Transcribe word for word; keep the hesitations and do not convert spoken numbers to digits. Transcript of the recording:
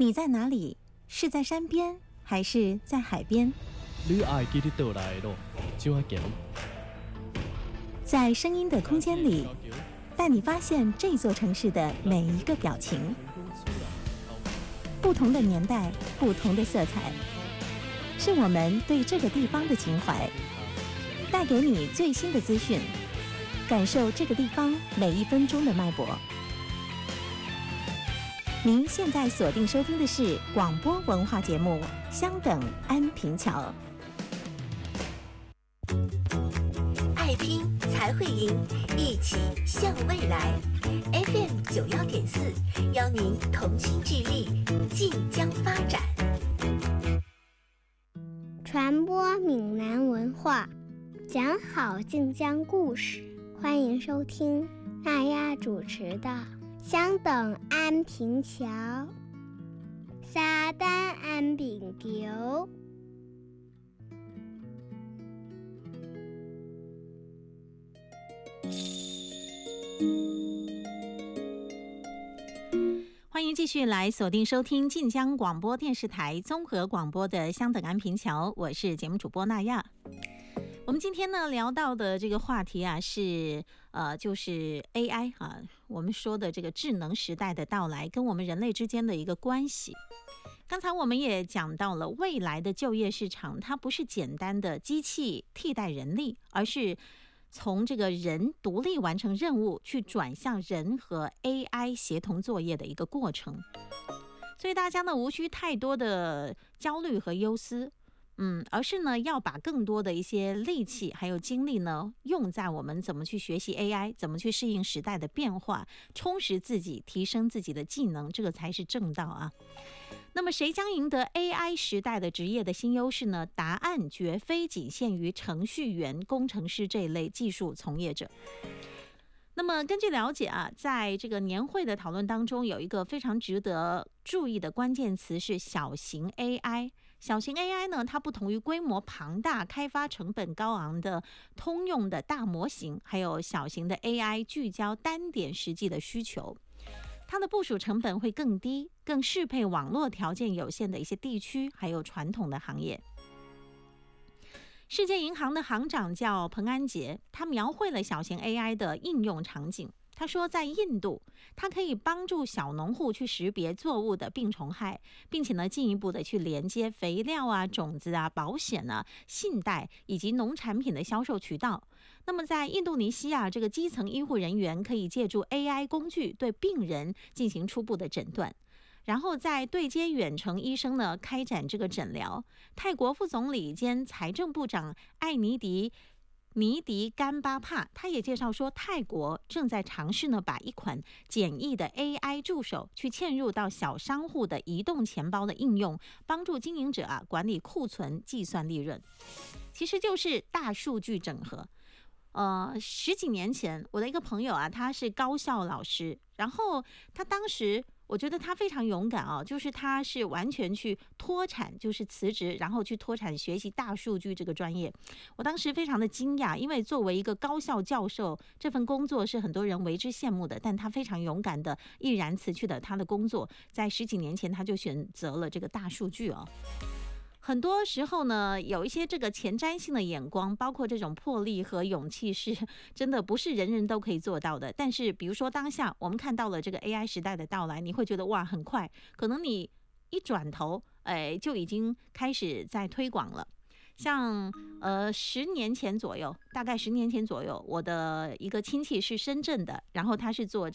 你在哪里？是在山边还是在海边？ 你爱记得倒来的路，怎样行？ 在声音的空间里，带你发现这座城市的每一个表情。不同的年代，不同的色彩，是我们对这个地方的情怀。带给你最新的资讯，感受这个地方每一分钟的脉搏。您现在锁定收听的是广播文化节目《相等安平桥》。 爱拼才会赢，一起向未来。F M 九幺点四，邀您同心致力，晋江发展。 传播闽南文化，讲好晋江故事。欢迎收听娜亚主持的相等安平桥，沙丹安平桥。 欢迎继续来锁定收听晋江广播电视台综合广播的相等安平桥，我是节目主播娜亚。我们今天呢聊到的这个话题啊是呃就是 A I 啊，我们说的这个智能时代的到来跟我们人类之间的一个关系。刚才我们也讲到了未来的就业市场，它不是简单的机器替代人力，而是从这个人独立完成任务去转向人和 A I 协同作业的一个过程。所以大家呢无需太多的焦虑和忧思。嗯，而是呢，要把更多的一些力气还有精力呢，用在我们怎么去学习 A I， 怎么去适应时代的变化，充实自己，提升自己的技能，这个才是正道啊。那么，谁将赢得 A I 时代的职业的新优势呢？答案绝非仅限于程序员、工程师这一类技术从业者。那么根据了解啊，在这个年会的讨论当中，有一个非常值得注意的关键词是小型 A I。小型 A I 呢，它不同于规模庞大、开发成本高昂的通用的大模型，还有小型的 A I 聚焦单点实际的需求，它的部署成本会更低，更适配网络条件有限的一些地区，还有传统的行业。世界银行的行长叫彭安杰，他描绘了小型 A I 的应用场景。他说，在印度，它可以帮助小农户去识别作物的病虫害，并且呢，进一步的去连接肥料啊、种子啊、保险啊、信贷以及农产品的销售渠道。那么，在印度尼西亚，这个基层医护人员可以借助 A I 工具对病人进行初步的诊断。然后再对接远程医生呢，开展这个诊疗。泰国副总理兼财政部长艾尼迪尼迪甘巴帕，他也介绍说，泰国正在尝试呢，把一款简易的 A I 助手去嵌入到小商户的移动钱包的应用，帮助经营者啊管理库存、计算利润，其实就是大数据整合。呃，十几年前，我的一个朋友啊，他是高校老师，然后他当时。我觉得他非常勇敢啊，就是他是完全去脱产，就是辞职，然后去脱产学习大数据这个专业。我当时非常的惊讶，因为作为一个高校教授，这份工作是很多人为之羡慕的，但他非常勇敢的毅然辞去了他的工作，在十几年前他就选择了这个大数据哦。很多时候呢，有一些这个前瞻性的眼光，包括这种魄力和勇气，是真的不是人人都可以做到的。但是比如说当下我们看到了这个 A I 时代的到来，你会觉得哇很快，可能你一转头哎就已经开始在推广了。像呃十年前左右，大概十年前左右，我的一个亲戚是深圳的，然后他是做